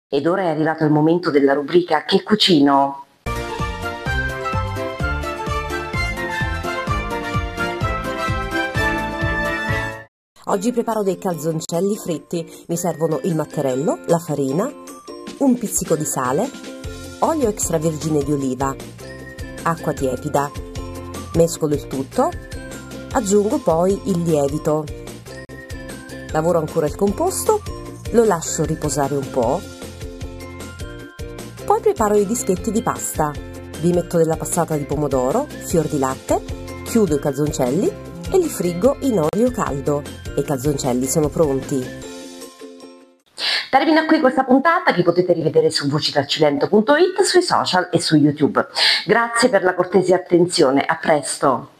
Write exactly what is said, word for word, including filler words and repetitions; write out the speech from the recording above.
Ed ora è arrivato il momento della rubrica Che cucino? Oggi preparo dei calzoncelli fritti. Mi servono il mattarello, la farina, un pizzico di sale, olio extravergine di oliva, acqua tiepida. Mescolo il tutto, aggiungo poi il lievito. Lavoro ancora il composto, lo lascio riposare un po'. Poi preparo i dischetti di pasta. Vi metto della passata di pomodoro, fior di latte, chiudo i calzoncelli e li friggo in olio caldo. E i calzoncelli sono pronti. Termina qui questa puntata che potete rivedere su voci dal cilento punto it, sui social e su YouTube. Grazie per la cortese attenzione, a presto!